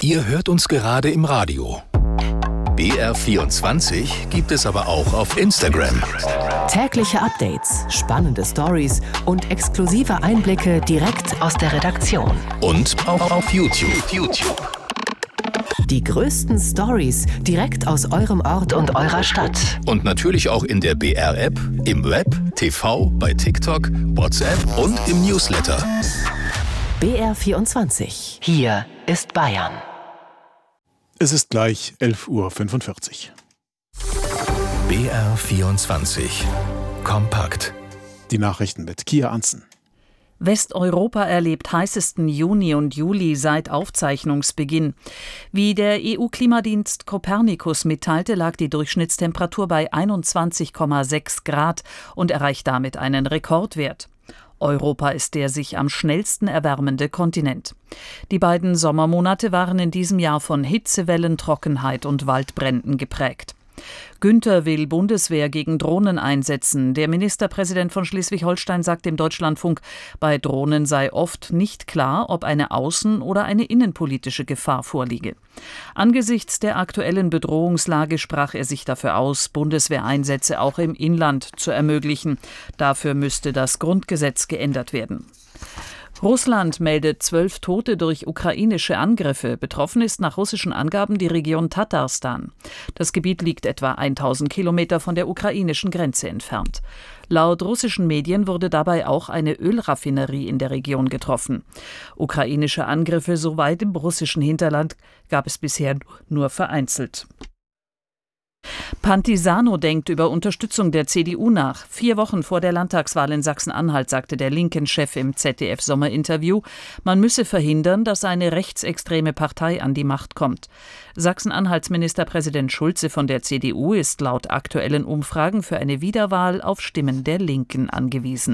Ihr hört uns gerade im Radio. BR24 gibt es aber auch auf Instagram. Tägliche Updates, spannende Stories und exklusive Einblicke direkt aus der Redaktion. Und auch auf YouTube. Die größten Stories direkt aus eurem Ort und eurer Stadt. Und natürlich auch in der BR-App, im Web, TV, bei TikTok, WhatsApp und im Newsletter. BR24. Hier ist Bayern. Es ist gleich 11:45 Uhr. BR24. Kompakt. Die Nachrichten mit Kia Anzen. Westeuropa erlebt heißesten Juni und Juli seit Aufzeichnungsbeginn. Wie der EU-Klimadienst Copernicus mitteilte, lag die Durchschnittstemperatur bei 21,6 Grad und erreicht damit einen Rekordwert. Europa ist der sich am schnellsten erwärmende Kontinent. Die beiden Sommermonate waren in diesem Jahr von Hitzewellen, Trockenheit und Waldbränden geprägt. Günther will Bundeswehr gegen Drohnen einsetzen. Der Ministerpräsident von Schleswig-Holstein sagt im Deutschlandfunk, bei Drohnen sei oft nicht klar, ob eine außen- oder eine innenpolitische Gefahr vorliege. Angesichts der aktuellen Bedrohungslage sprach er sich dafür aus, Bundeswehreinsätze auch im Inland zu ermöglichen. Dafür müsste das Grundgesetz geändert werden. Russland meldet 12 Tote durch ukrainische Angriffe. Betroffen ist nach russischen Angaben die Region Tatarstan. Das Gebiet liegt etwa 1000 Kilometer von der ukrainischen Grenze entfernt. Laut russischen Medien wurde dabei auch eine Ölraffinerie in der Region getroffen. Ukrainische Angriffe so weit im russischen Hinterland gab es bisher nur vereinzelt. Pantisano denkt über Unterstützung der CDU nach. 4 Wochen vor der Landtagswahl in Sachsen-Anhalt sagte der Linken-Chef im ZDF-Sommerinterview, man müsse verhindern, dass eine rechtsextreme Partei an die Macht kommt. Sachsen-Anhalts Ministerpräsident Schulze von der CDU ist laut aktuellen Umfragen für eine Wiederwahl auf Stimmen der Linken angewiesen.